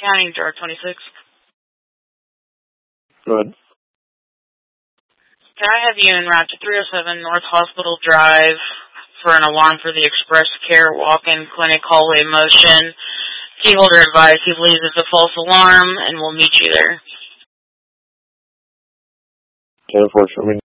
County, Jar 26. Go ahead. Can I have you en route to 307 North Hospital Drive for an alarm for the Express Care Walk-In Clinic hallway motion? Key holder advised he believes it's a false alarm, and we'll meet you there. Okay, unfortunately,